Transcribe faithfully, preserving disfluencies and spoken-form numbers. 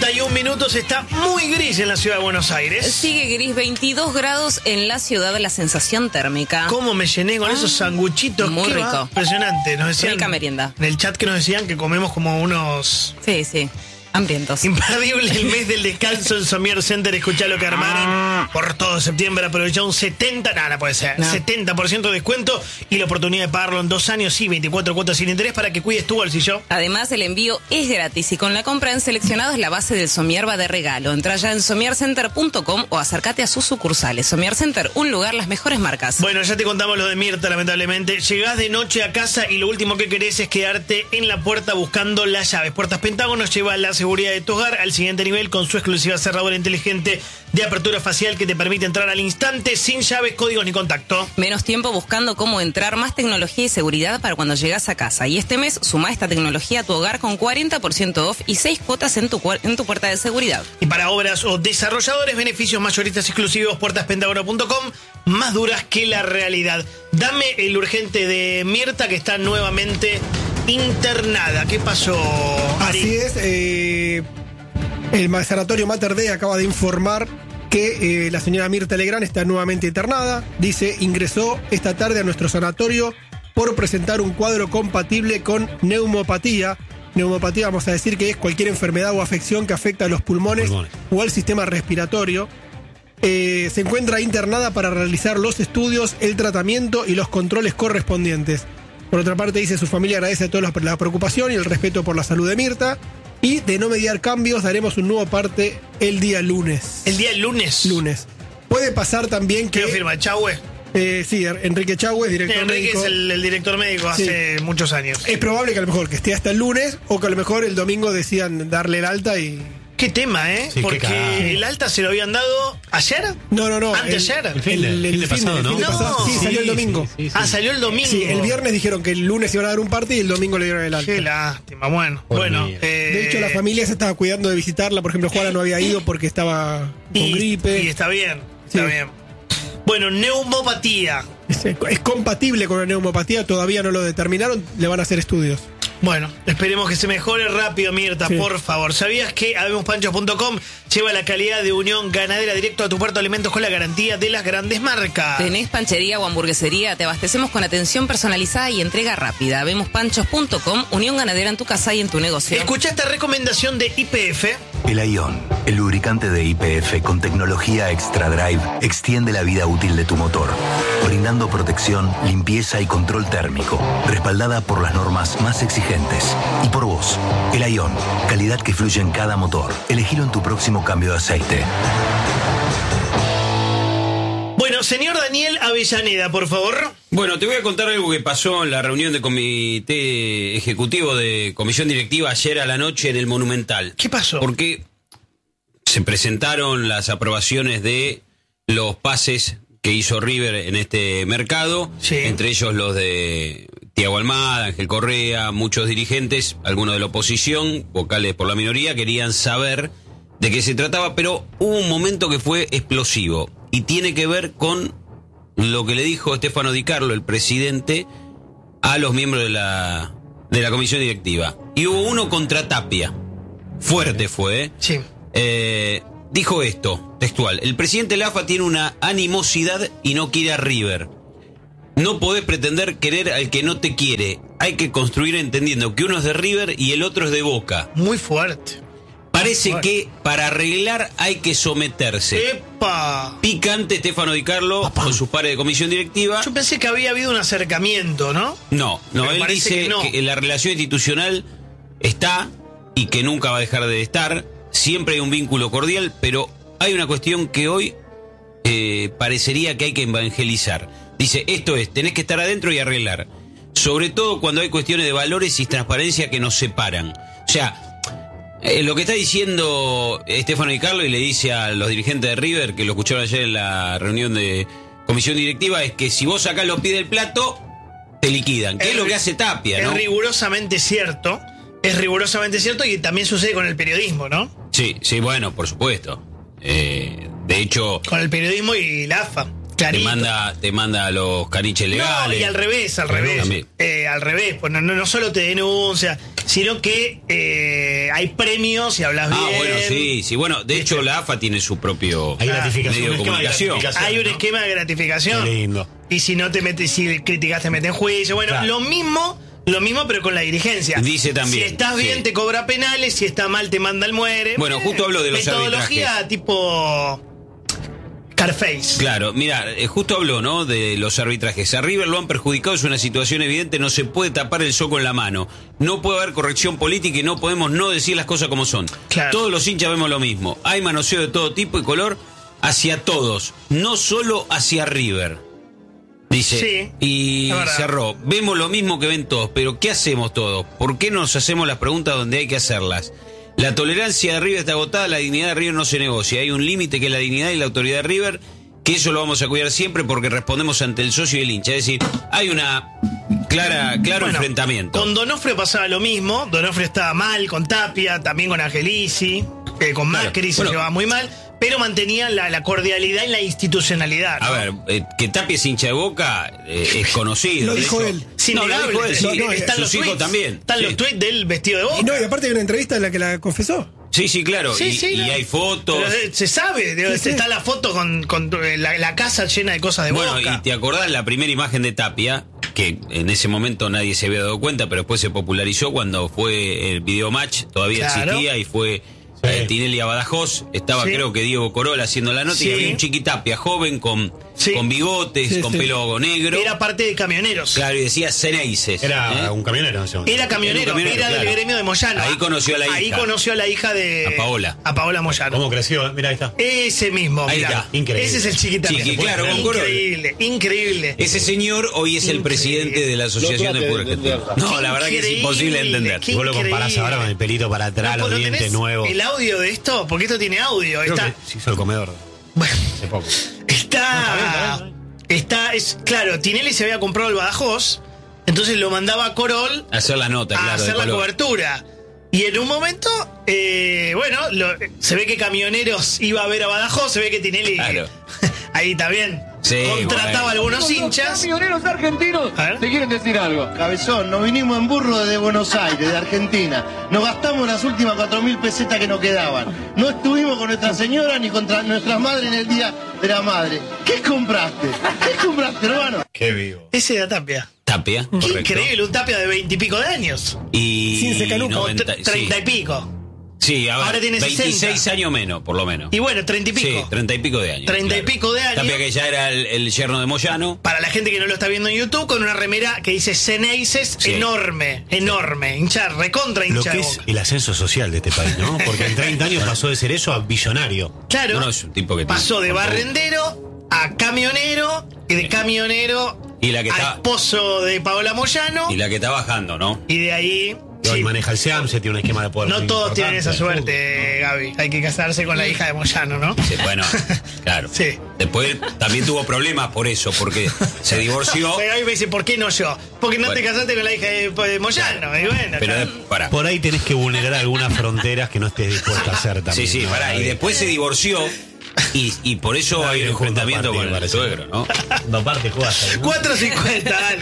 treinta y un minutos, está muy gris en la ciudad de Buenos Aires. Sigue gris, veintidós grados en la ciudad, la sensación térmica. ¿Cómo me llené con ah, esos sanguchitos? Muy Qué rico. Va, impresionante. Nos decían, rica merienda. En el chat que nos decían que comemos como unos... Sí, sí. Hambrientos. Imperdible el mes del descanso en Somier Center. Escuchá lo que armaron por todo septiembre. Aprovechá un setenta, nada, no puede ser, no. setenta por ciento de descuento y la oportunidad de pagarlo en dos años y veinticuatro cuotas sin interés para que cuides tu bolsillo. Además, el envío es gratis y con la compra en seleccionados la base del Somier va de regalo. Entrá ya en somier center punto com o acércate a sus sucursales. Somier Center, un lugar, las mejores marcas. Bueno, ya te contamos lo de Mirta, lamentablemente. Llegás de noche a casa y lo último que querés es quedarte en la puerta buscando las llaves. Puertas Pentágono lleva la seguridad de tu hogar al siguiente nivel con su exclusiva cerradura inteligente de apertura facial que te permite entrar al instante sin llaves, códigos ni contacto. Menos tiempo buscando cómo entrar, más tecnología y seguridad para cuando llegas a casa. Y este mes suma esta tecnología a tu hogar con cuarenta por ciento off y seis cuotas en tu, en tu puerta de seguridad. Y para obras o desarrolladores, beneficios mayoristas exclusivos, puertas pentágono punto com, más duras que la realidad. Dame el urgente de Mirta, que está nuevamente internada. ¿Qué pasó, Ari? Así es, eh... el sanatorio Mater Dei acaba de informar que eh, la señora Mirta Legrand está nuevamente internada. Dice, ingresó esta tarde a nuestro sanatorio por presentar un cuadro compatible con neumopatía. Neumopatía, vamos a decir que es cualquier enfermedad o afección que afecta a los pulmones, pulmones. o al sistema respiratorio. Eh, se encuentra internada para realizar los estudios, el tratamiento y los controles correspondientes. Por otra parte, dice, su familia agradece a todos la, la preocupación y el respeto por la salud de Mirta. Y de no mediar cambios, daremos un nuevo parte el día lunes. ¿El día lunes? Lunes. Puede pasar también que... ¿Qué firma? ¿Chahue? Eh, sí, Enrique Chahue, director Enrique médico. Enrique es el, el director médico hace sí. muchos años. Es probable que a lo mejor que esté hasta el lunes o que a lo mejor el domingo decían darle el alta y... Qué tema, ¿eh? Sí, porque el alta se lo habían dado ayer. No, no, no. ¿Anteayer? El, el, el, el, el fin pasado, de, ¿no? El fin de pasado. No. Sí, salió el domingo. Sí, sí, sí. Ah, salió el domingo. Sí, el viernes dijeron que el lunes iban a dar un parte y el domingo le dieron el alta. Qué lástima, bueno. Por bueno eh... De hecho, la familia se estaba cuidando de visitarla. Por ejemplo, Juana no había ido porque estaba con y, gripe. Y está bien, está sí. bien. Bueno, neumopatía. Es, es compatible con la neumopatía, todavía no lo determinaron, le van a hacer estudios. Bueno, esperemos que se mejore rápido, Mirta, sí. por favor. ¿Sabías que habemos panchos punto com lleva la calidad de Unión Ganadera directo a tu puerto de alimentos con la garantía de las grandes marcas? ¿Tenés panchería o hamburguesería? Te abastecemos con atención personalizada y entrega rápida. habemos panchos punto com, Unión Ganadera en tu casa y en tu negocio. Escuchá esta recomendación de Y P F. El Aion, el lubricante de Y P F con tecnología Extra Drive, extiende la vida útil de tu motor, brindando protección, limpieza y control térmico, respaldada por las normas más exigentes. Y por vos, el Aion, calidad que fluye en cada motor. Elegilo en tu próximo cambio de aceite. Bueno, señor Daniel Avellaneda, por favor. Bueno, te voy a contar algo que pasó en la reunión de comité ejecutivo de comisión directiva ayer a la noche en el Monumental. ¿Qué pasó? Porque se presentaron las aprobaciones de los pases que hizo River en este mercado, sí. entre ellos los de Thiago Almada, Ángel Correa, muchos dirigentes, algunos de la oposición, vocales por la minoría, querían saber de qué se trataba, pero hubo un momento que fue explosivo y tiene que ver con lo que le dijo Stefano Di Carlo, el presidente, a los miembros de la, de la comisión directiva. Y hubo uno contra Tapia. Fuerte fue, ¿eh? Sí. Eh, dijo esto, textual: el presidente Lafa tiene una animosidad y no quiere a River. No podés pretender querer al que no te quiere. Hay que construir entendiendo que uno es de River y el otro es de Boca. Muy fuerte. Parece Muy fuerte. que para arreglar hay que someterse. ¡Epa! Picante Stefano Di Carlo Apá. con sus pares de comisión directiva. Yo pensé que había habido un acercamiento, ¿no? No, no, Pero él dice que, no. que la relación institucional está y que nunca va a dejar de estar. Siempre hay un vínculo cordial, pero hay una cuestión que hoy eh, parecería que hay que evangelizar. Dice, esto es, tenés que estar adentro y arreglar. Sobre todo cuando hay cuestiones de valores y transparencia que nos separan. O sea, eh, lo que está diciendo Stefano Di Carlo y le dice a los dirigentes de River, que lo escucharon ayer en la reunión de comisión directiva, es que si vos sacás los pies del plato, te liquidan. Que es, es lo que hace Tapia, ¿no? Es rigurosamente cierto. Es rigurosamente cierto y también sucede con el periodismo, ¿no? Sí, sí, bueno, por supuesto. Eh, de hecho... Con el periodismo y la A F A. Clarito. Te manda, te manda los caniches legales. No, y al revés, al revés. Eh, al revés, pues no, no, no solo te denuncia. sino que eh, hay premios si hablas Ah, bien. bueno, sí, sí. Bueno, de hecho la A F A tiene su propio Hay gratificación, medio de un esquema de comunicación. gratificación. Hay un ¿no? esquema de gratificación. Qué lindo. Y si no te metes, si criticas te meten en juicio. Bueno, Claro. lo mismo, lo mismo, pero con la dirigencia. Dice también, Si estás bien, sí. te cobra penales, si está mal, te manda al muere. Bueno, justo hablo de los metodología arbitrajes. tipo Carface. Claro, mira, eh, justo habló, ¿no? De los arbitrajes. A River lo han perjudicado, es una situación evidente, no se puede tapar el sol con la mano. No puede haber corrección política y no podemos no decir las cosas como son. Claro. Todos los hinchas vemos lo mismo. Hay manoseo de todo tipo y color hacia todos, no solo hacia River. Dice, Sí, y es verdad. cerró. Vemos lo mismo que ven todos, pero ¿qué hacemos todos? ¿Por qué nos hacemos las preguntas donde hay que hacerlas? La tolerancia de River está agotada, la dignidad de River no se negocia. Hay un límite que es la dignidad y la autoridad de River, que eso lo vamos a cuidar siempre porque respondemos ante el socio y el hincha. Es decir, hay una clara, claro Bueno, enfrentamiento. Con Donofrio pasaba lo mismo. Donofrio estaba mal, con Tapia, también con Angelici, eh, con Claro. Macri se Bueno. llevaba muy mal, pero mantenían la, la cordialidad y la institucionalidad. ¿no? A ver, eh, que Tapia es hincha de Boca eh, es conocido. Lo de dijo hecho- él. Es No, lo innegable. dijo él, sí. No, están Sus los hijos tweets, también. Están Sí. los tweets del vestido de Boca. Y no, y aparte hay una entrevista en la que la confesó. Sí, sí, claro. Sí, y sí, y no. hay fotos. Pero, eh, se sabe, digo, Sí, sí. está la foto con, con eh, la, la casa llena de cosas de Bueno, Boca. y te acordás la primera imagen de Tapia, que en ese momento nadie se había dado cuenta, pero después se popularizó cuando fue el video match, todavía Claro. existía, y fue eh, Tinelli a Badajoz, estaba Sí. creo que Diego Corolla haciendo la nota, Sí. y había un Chiquitapia joven con, Sí. con bigotes, Sí, con sí. pelo negro. Era parte de camioneros. Claro, y decía Ceneices. Era ¿eh? un camionero en ese momento. Era camionero, Era un camionero, era del claro. gremio de Moyano. Ahí conoció a la Ahí hija. conoció a la hija de. A Paola. A Paola Moyano. ¿Cómo creció? eh? Mira, ahí está. Ese mismo, Ahí mirá. está, increíble. Ese es el Chiquitapia. Chiqui, claro, con Corolla. Increíble, increíble. Ese señor hoy es el presidente de la Asociación de Fútbol Argentino. No, la verdad que es Increíble, imposible de entender. qué Y vos lo comparás increíble. ahora con el pelito para atrás, No, los ¿no dientes tenés nuevos. el audio de esto? Porque esto tiene audio. Creo Está. que se hizo el comedor Bueno, hace poco. está. Está. Es, claro, Tinelli se había comprado el Badajoz. Entonces lo mandaba a Corol Hacer la nota, a claro, de hacer la color. cobertura. Y en un momento, eh, bueno, lo- se ve que Camioneros iba a ver a Badajoz, se ve que Tinelli Claro. ahí también Sí, contrataba bueno. a algunos hinchas. Camioneros argentinos A ver. te quieren decir algo. Cabezón, nos vinimos en burro desde Buenos Aires, de Argentina. Nos gastamos las últimas cuatro mil pesetas que nos quedaban. No estuvimos con nuestra señora ni contra nuestras madres en el día de la madre. ¿Qué compraste? ¿Qué compraste, hermano? Qué vivo. Ese era Tapia. Tapia, Qué correcto. increíble, un Tapia de veintipico de años. Y Sin secanuco. O noventa, tre- treinta sí. y pico. Sí, a ver, Ahora tiene veintiséis sesenta. años menos, por lo menos. Y bueno, treinta y pico. Sí, treinta y pico de años. Treinta y claro. pico de años. Tapia que ya era el, el yerno de Moyano. Para la gente que no lo está viendo en YouTube, con una remera que dice Ceneices, Sí. enorme, enorme. Hincha, recontra Lo hincha que de es Boca. el ascenso social de este país, ¿no? Porque en treinta años pasó de ser eso a billonario. Claro. No, no, es un tipo que pasó tiene- de barrendero a camionero y de camionero Y la que a está- esposo de Paola Moyano Y la que está bajando, ¿no? y de ahí Y hoy sí, maneja el SEAMSE, tiene un esquema de poder. no muy todos tienen esa importante. suerte, Gaby. Hay que casarse con la hija de Moyano, ¿no? Sí, bueno, claro. Sí. Después también tuvo problemas por eso, porque se divorció. Pero Gaby me dice, ¿por qué no yo? Porque no Bueno. te casaste con la hija de, de Moyano. Y bueno, Pero claro. de- pará. Por ahí tenés que vulnerar algunas fronteras que no estés dispuesto a hacer también. Sí, sí, ¿no? pará. Y después se divorció. Y, y por eso Ah, hay un viene junto enfrentamiento aparte, con el parece. suegro, ¿no? Aparte jugaste, ¿no? cuatro cincuenta, dale.